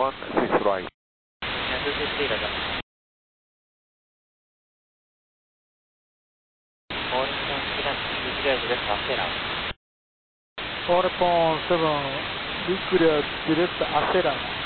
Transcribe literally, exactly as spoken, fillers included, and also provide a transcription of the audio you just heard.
one, six right. two sixty level. All point seven, declared direct Acela. All point seven, declared direct Acela.